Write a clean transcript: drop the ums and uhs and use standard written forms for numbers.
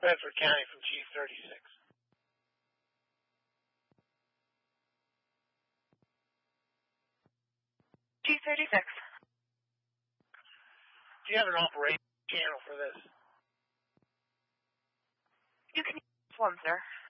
Bedford County from G36. G36. Do you have an operation channel for this? You can use one, sir.